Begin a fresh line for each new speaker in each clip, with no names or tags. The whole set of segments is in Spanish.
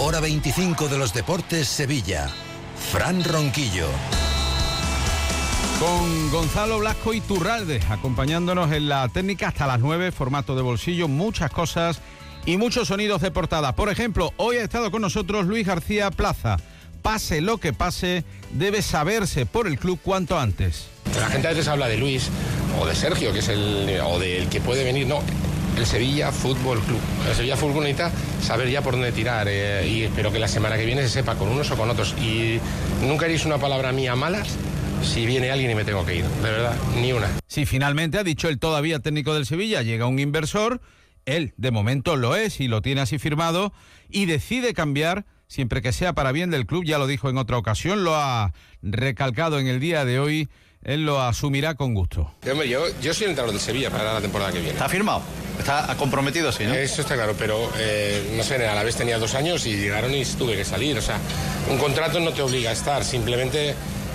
Hora 25 de los Deportes Sevilla. Fran Ronquillo.
Con Gonzalo Blasco y Turralde, acompañándonos en la técnica hasta las 9, formato de bolsillo, muchas cosas y muchos sonidos de portada. Por ejemplo, hoy ha estado con nosotros Luis García Plaza. Pase lo que pase, debe saberse por el club cuanto antes.
La gente a veces habla de Luis o de Sergio, que es o del que puede venir, no. El Sevilla Fútbol Club. El Sevilla Fútbol necesita saber ya por dónde tirar y espero que la semana que viene se sepa con unos o con otros. Y nunca haréis una palabra mía malas si viene alguien y me tengo que ir, de verdad, ni una.
Sí, finalmente ha dicho el todavía técnico del Sevilla, llega un inversor, él de momento lo es y lo tiene así firmado y decide cambiar siempre que sea para bien del club, ya lo dijo en otra ocasión, lo ha recalcado en el día de hoy, él lo asumirá con gusto.
Hombre, yo soy el entrenador del Sevilla para la temporada que viene.
¿Está firmado? ¿Está comprometido, sí, no?
Eso está claro, pero no sé, a la vez tenía 2 años y llegaron y tuve que salir. O sea, un contrato no te obliga a estar, simplemente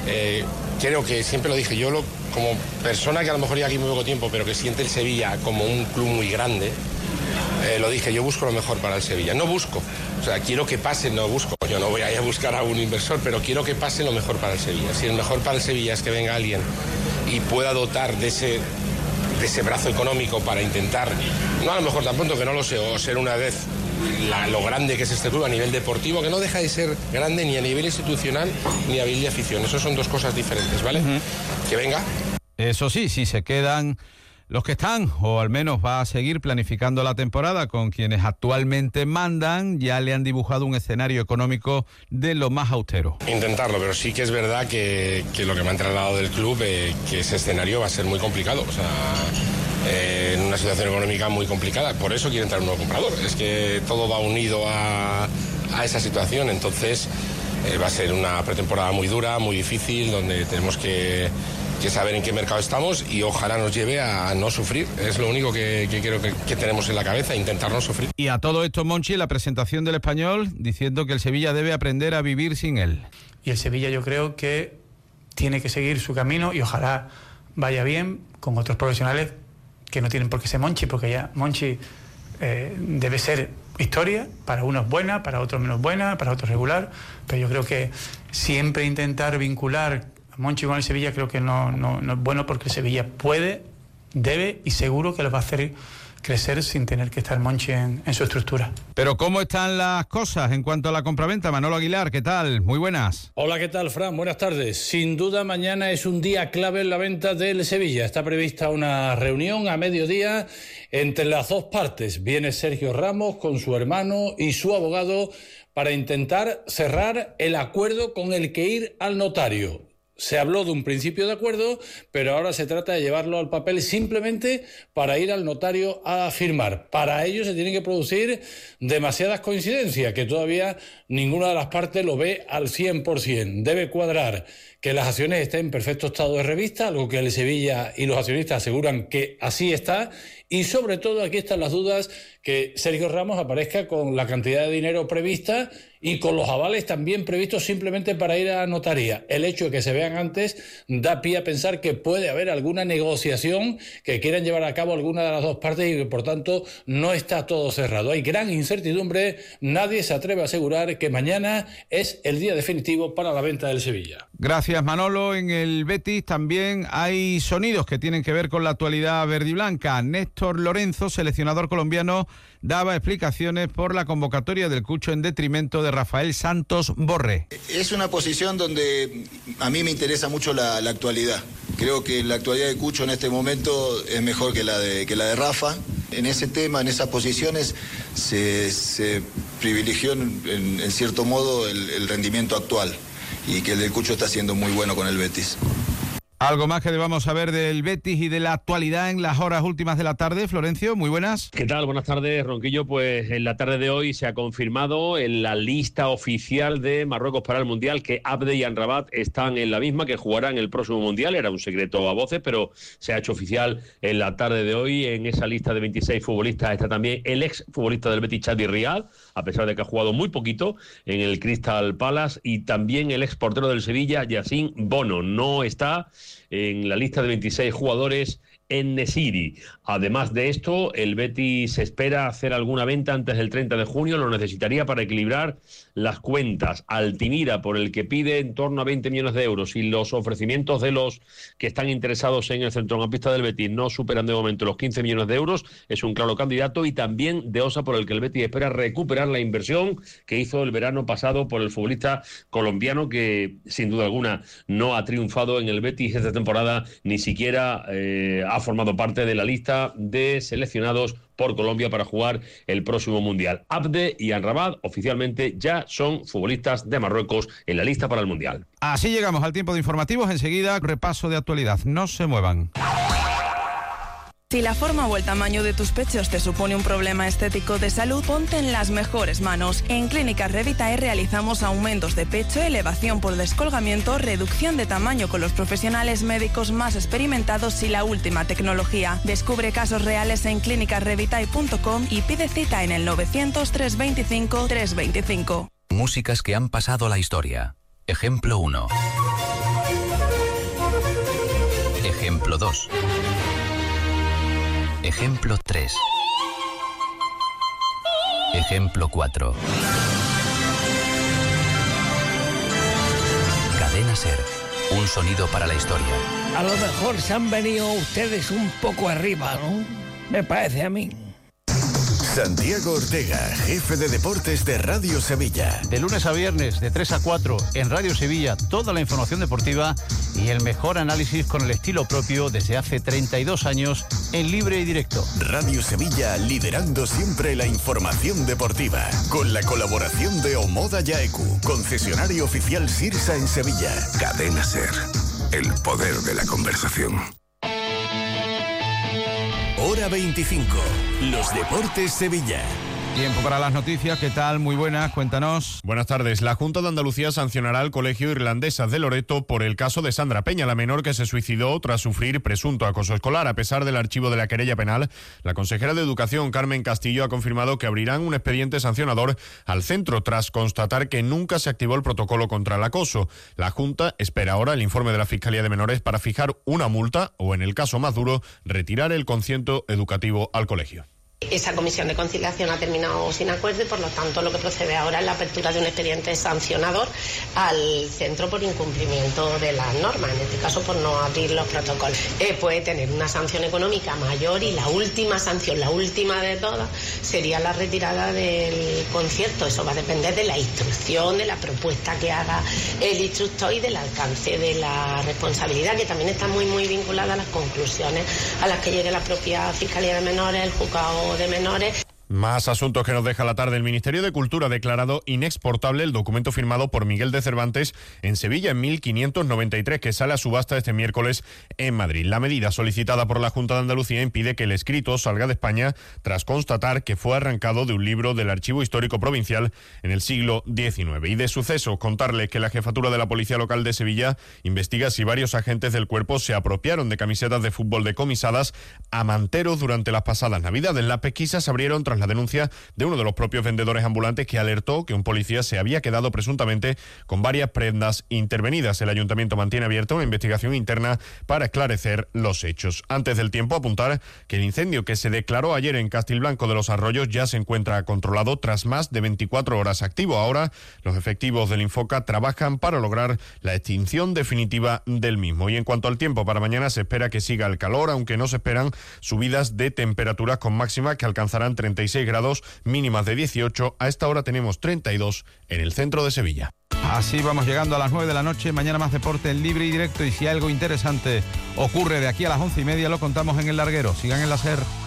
creo que, siempre lo dije, como persona que a lo mejor ya aquí muy poco tiempo, pero que siente el Sevilla como un club muy grande, lo dije, yo busco lo mejor para el Sevilla. No busco, o sea, quiero que pase, no busco. Yo no voy a ir a buscar a un inversor, pero quiero que pase lo mejor para el Sevilla. Si el mejor para el Sevilla es que venga alguien y pueda dotar de ese brazo económico para intentar, no a lo mejor tan pronto que no lo sé, o ser una vez lo grande que es este club a nivel deportivo, que no deja de ser grande ni a nivel institucional ni a nivel de afición. Eso son 2 cosas diferentes, ¿vale? Que venga.
Eso sí, si se quedan los que están, o al menos va a seguir planificando la temporada con quienes actualmente mandan, ya le han dibujado un escenario económico de lo más austero.
Intentarlo, pero sí que es verdad que lo que me han trasladado del club, que ese escenario va a ser muy complicado, o sea, en una situación económica muy complicada, por eso quiere entrar un nuevo comprador, es que todo va unido a esa situación, entonces va a ser una pretemporada muy dura, muy difícil, donde tenemos que saber en qué mercado estamos y ojalá nos lleve a no sufrir. Es lo único que creo que tenemos en la cabeza, intentar no sufrir.
Y a todo esto, Monchi, la presentación del Español diciendo que el Sevilla debe aprender a vivir sin él.
Y el Sevilla yo creo que tiene que seguir su camino y ojalá vaya bien con otros profesionales que no tienen por qué ser Monchi, porque ya Monchi debe ser historia, para unos buena, para otros menos buena, para otros regular, pero yo creo que siempre intentar vincular a Monchi con el Sevilla creo que no es bueno, porque el Sevilla puede, debe y seguro que lo va a hacer crecer sin tener que estar Monchi en su estructura.
Pero ¿cómo están las cosas en cuanto a la compraventa? Manolo Aguilar, ¿qué tal? Muy buenas.
Hola, ¿qué tal, Fran? Buenas tardes. Sin duda mañana es un día clave en la venta del Sevilla. Está prevista una reunión a mediodía entre las 2 partes. Viene Sergio Ramos con su hermano y su abogado para intentar cerrar el acuerdo con el que ir al notario. Se habló de un principio de acuerdo, pero ahora se trata de llevarlo al papel simplemente para ir al notario a firmar. Para ello se tienen que producir demasiadas coincidencias, que todavía ninguna de las partes lo ve al 100%. Debe cuadrar que las acciones estén en perfecto estado de revista, algo que el Sevilla y los accionistas aseguran que así está, y sobre todo aquí están las dudas, que Sergio Ramos aparezca con la cantidad de dinero prevista y con los avales también previstos simplemente para ir a notaría. El hecho de que se vean antes da pie a pensar que puede haber alguna negociación que quieran llevar a cabo alguna de las 2 partes y que por tanto no está todo cerrado. Hay gran incertidumbre, nadie se atreve a asegurar que mañana es el día definitivo para la venta del Sevilla.
Gracias, Manolo. En el Betis también hay sonidos que tienen que ver con la actualidad verde y blanca. Néstor Lorenzo, seleccionador colombiano, daba explicaciones por la convocatoria del Cucho en detrimento de Rafael Santos Borré.
Es una posición donde a mí me interesa mucho la actualidad. Creo que la actualidad de Cucho en este momento es mejor que la de Rafa. En ese tema, en esas posiciones, se privilegió en cierto modo el rendimiento actual, y que el del Cucho está siendo muy bueno con el Betis.
Algo más que debamos saber del Betis y de la actualidad en las horas últimas de la tarde. Florencio, muy buenas.
¿Qué tal? Buenas tardes, Ronquillo. Pues en la tarde de hoy se ha confirmado en la lista oficial de Marruecos para el Mundial que Abde y Amrabat están en la misma, que jugarán el próximo Mundial. Era un secreto a voces, pero se ha hecho oficial en la tarde de hoy. En esa lista de 26 futbolistas está también el ex futbolista del Betis, Chadi Riad, a pesar de que ha jugado muy poquito en el Crystal Palace, y también el ex portero del Sevilla, Yacine Bono. No está en la lista de 26 jugadores En-Nesyri. Además de esto, el Betis espera hacer alguna venta antes del 30 de junio, lo necesitaría para equilibrar las cuentas. Altimira, por el que pide en torno a 20 millones de euros, y los ofrecimientos de los que están interesados en el centrocampista del Betis no superan de momento los 15 millones de euros, es un claro candidato. Y también de Osa, por el que el Betis espera recuperar la inversión que hizo el verano pasado por el futbolista colombiano, que sin duda alguna no ha triunfado en el Betis esta temporada, ni siquiera ha formado parte de la lista de seleccionados por Colombia para jugar el próximo Mundial. Abde y Amrabat oficialmente ya son futbolistas de Marruecos en la lista para el Mundial.
Así llegamos al tiempo de informativos. Enseguida, repaso de actualidad. No se muevan.
Si la forma o el tamaño de tus pechos te supone un problema estético de salud, ponte en las mejores manos. En Clínicas Revitae realizamos aumentos de pecho, elevación por descolgamiento, reducción de tamaño con los profesionales médicos más experimentados y la última tecnología. Descubre casos reales en clínicasrevitae.com y pide cita en el 900-325-325.
Músicas que han pasado a la historia. Ejemplo 1. Ejemplo 2. Ejemplo 3. Ejemplo 4. Cadena SER. Un sonido para la historia.
A lo mejor se han venido ustedes un poco arriba, ¿no? Me parece a mí.
Santiago Ortega, jefe de deportes de Radio Sevilla.
De lunes a viernes, de 3 a 4, en Radio Sevilla, toda la información deportiva y el mejor análisis con el estilo propio desde hace 32 años en libre y directo.
Radio Sevilla, liderando siempre la información deportiva. Con la colaboración de Omoda Yaeku, concesionario oficial Sirsa en Sevilla. Cadena SER, el poder de la conversación. Hora 25, los deportes Sevilla.
Tiempo para las noticias. ¿Qué tal? Muy buenas, cuéntanos.
Buenas tardes. La Junta de Andalucía sancionará al Colegio Irlandesas de Loreto por el caso de Sandra Peña, la menor que se suicidó tras sufrir presunto acoso escolar. A pesar del archivo de la querella penal, la consejera de Educación, Carmen Castillo, ha confirmado que abrirán un expediente sancionador al centro tras constatar que nunca se activó el protocolo contra el acoso. La Junta espera ahora el informe de la Fiscalía de Menores para fijar una multa o, en el caso más duro, retirar el concierto educativo al colegio.
Esa comisión de conciliación ha terminado sin acuerdo y, por lo tanto, lo que procede ahora es la apertura de un expediente sancionador al centro por incumplimiento de las normas, en este caso por no abrir los protocolos. Puede tener una sanción económica mayor y la última sanción, la última de todas, sería la retirada del concierto. Eso va a depender de la instrucción, de la propuesta que haga el instructor y del alcance de la responsabilidad, que también está muy vinculada a las conclusiones a las que llegue la propia Fiscalía de Menores, el juzgado de menores.
Más asuntos que nos deja la tarde. El Ministerio de Cultura ha declarado inexportable el documento firmado por Miguel de Cervantes en Sevilla en 1593, que sale a subasta este miércoles en Madrid. La medida solicitada por la Junta de Andalucía impide que el escrito salga de España tras constatar que fue arrancado de un libro del Archivo Histórico Provincial en el siglo XIX. Y de suceso, contarle que la jefatura de la Policía Local de Sevilla investiga si varios agentes del cuerpo se apropiaron de camisetas de fútbol decomisadas a manteros durante las pasadas Navidades. Las pesquisas se abrieron tras la denuncia de uno de los propios vendedores ambulantes, que alertó que un policía se había quedado presuntamente con varias prendas intervenidas. El ayuntamiento mantiene abierta una investigación interna para esclarecer los hechos. Antes del tiempo, apuntar que el incendio que se declaró ayer en Castilblanco de los Arroyos ya se encuentra controlado tras más de 24 horas activo. Ahora los efectivos del Infoca trabajan para lograr la extinción definitiva del mismo. Y en cuanto al tiempo, para mañana se espera que siga el calor, aunque no se esperan subidas de temperaturas, con máximas que alcanzarán 36 grados, mínimas de 18. A esta hora tenemos 32 en el centro de Sevilla.
Así vamos llegando a las 9 de la noche. Mañana más deporte en libre y directo, y si algo interesante ocurre de aquí a las 11:30 lo contamos en El Larguero. Sigan en la SER.